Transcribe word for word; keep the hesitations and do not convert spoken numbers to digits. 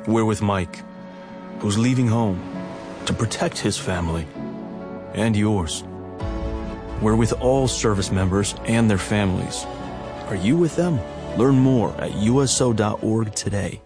We're with Mike, who's leaving home to protect his family and yours. We're with all service members and their families. Are you with them? Learn more at U S O dot org today.